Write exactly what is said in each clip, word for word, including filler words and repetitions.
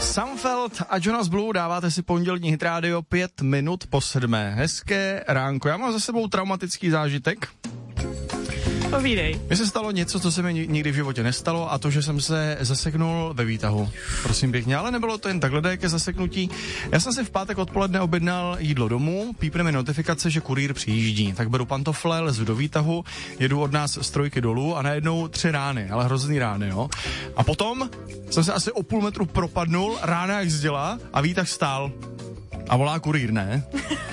Sumfeld a Jonas Blue, dáváte si pondělní Hit Radio pět minut po sedmé. Hezké ránko. Já mám za sebou traumatický zážitek. Povídej. Mně se stalo něco, co se mi nikdy v životě nestalo, a to, že jsem se zaseknul ve výtahu. Prosím pěkně, ale nebylo to jen takhle ke zaseknutí. Já jsem si v pátek odpoledne objednal jídlo domů, pípne mi notifikace, že kurýr přijíždí. Tak beru pantofle, lezu do výtahu, jedu od nás z trojky dolů a najednou tři rány, ale hrozný rány, jo. A potom jsem se asi o půl metru propadnul, rána jak zděla a výtah stál. A volá kurýr, ne?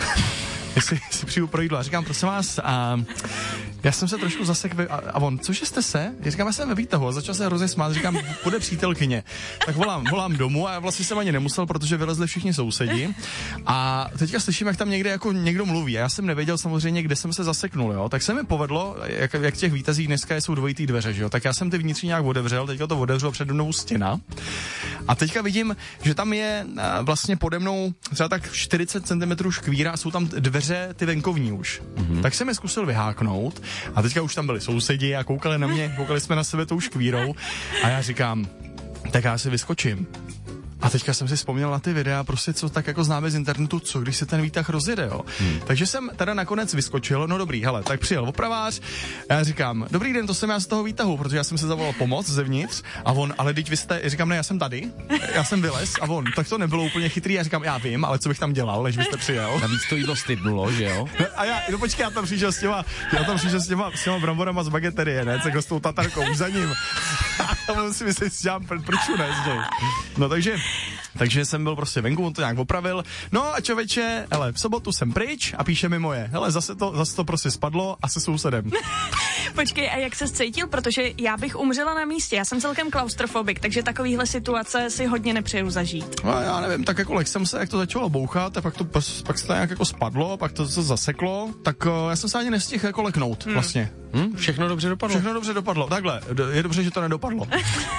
Jestli si přijdu pro jídlo. A říkám, prosím vás, a já jsem se trošku zasek ve, a, a on, cože jste se? Já říkám, já jsem ve výtahu a začal se hrozně smát, říkám, bude přítelkyně. Tak volám, volám domů a já vlastně jsem ani nemusel, protože vylezli všichni sousedi. A teďka slyším, jak tam někde jako někdo mluví. A já jsem nevěděl samozřejmě, kde jsem se zaseknul, jo. Tak se mi povedlo, jak, jak v těch výtazích dneska jsou dvojitý dveře, že jo. Tak já jsem ty vnitřní nějak otevřel, teďka to otevřel přede mnou stěna. A teďka vidím, že tam je vlastně pode mnou třeba tak čtyřicet centimetrů škvíra a jsou tam dveře ty venkovní už. Mm-hmm. Tak jsem je zkusil vyháknout. A teďka už tam byli sousedi a koukali na mě, koukali jsme na sebe tou škvírou a já říkám, tak já si vyskočím. A teďka jsem si vzpomněl na ty videa, prostě co tak jako známe z internetu, co když se ten výtah rozjede, jo. Hmm. Takže jsem teda nakonec vyskočil, no dobrý, hele, tak přijel opravář, a já říkám, dobrý den, to jsem já z toho výtahu, protože já jsem se zavolal pomoc zevnitř a on, ale teď vy jste, říkám, ne, já jsem tady, já jsem vylez a on, tak to nebylo úplně chytrý, já říkám, já vím, ale co bych tam dělal, než byste přijel. Navíc to jídlo stydnulo, že jo? A já, no počkej, já tam přišel s těma, já tam přišel s těma, s těma bramborama z bageterie, ne, jako s tou tatarkou, už za ním. A on si myslí, že dělám prču, ne, z něj. No takže, takže jsem byl prostě venku, on to nějak opravil. No a čověče, hele, v sobotu jsem pryč a píše mi moje. Hele, zase to, zase to prostě spadlo a se sousedem. Počkej, a jak se cítil? Protože já bych umřela na místě. Já jsem celkem klaustrofobik, takže takovýhle situace si hodně nepřeju zažít. No já nevím, tak jako lek jsem se, jak to začalo bouchat, a pak to pak se to nějak jako spadlo, pak to se zaseklo, tak uh, já jsem se ani nestihl jako leknout hmm. vlastně. Hmm? Všechno dobře dopadlo. Všechno dobře dopadlo. Takhle, je dobře, že to nedopadlo.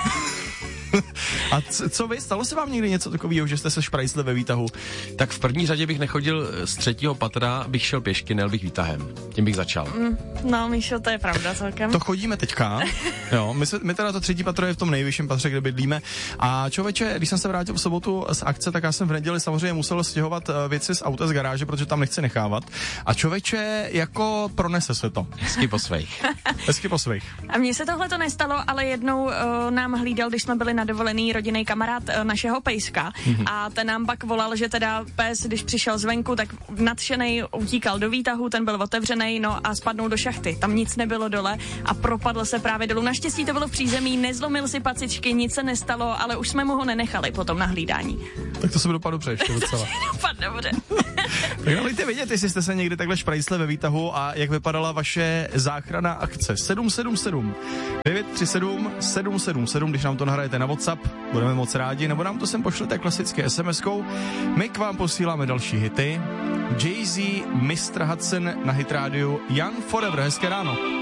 A c- co vy? Stalo se vám někdy něco takového, že jste se šprajcli ve výtahu? Tak v první řadě bych nechodil z třetího patra, bych šel pěšky, nejel bych výtahem. Tím bych začal. Mm, no, Míšo, to je pravda celkem. To chodíme teďka. Jo, my, se, my teda to třetí patro je v tom nejvyšším patře, kde bydlíme. A člověče, když jsem se vrátil v sobotu z akce, tak já jsem v neděli samozřejmě musel stěhovat věci z auta z garáže, protože tam nechci nechávat. A člověče, jako pronese se to. Hezky po svých. Hezky po svých. A mně se tohle to nestalo, ale jednou uh, nám hlídal, když jsme byli na dovolený, rodinný kamarád uh, našeho pejska. Mm-hmm. A ten nám pak volal, že teda pes, když přišel zvenku, tak nadšenej utíkal do výtahu, ten byl otevřený, no a spadnul do šachty. Tam nic nebylo dole a propadl se právě dolů. Naštěstí to bylo v přízemí, nezlomil si pacičky, nic se nestalo, ale už jsme mu ho nenechali potom na hlídání. Tak to se mi dopadlo dobře ještě docela. Dopadlo dobře. Tak dejte vědět, jestli jste se někdy takhle šprajsli ve výtahu a jak vypadala vaše záchranná akce. sedm sedm sedm devět tři sedm sedm sedm sedm, když nám to nahrajete na WhatsApp, budeme moc rádi, nebo nám to sem pošlete klasicky es em eskou. My k vám posíláme další hity. Jay-Z, mister Hudson na Hit Radio, Young Forever, hezké ráno.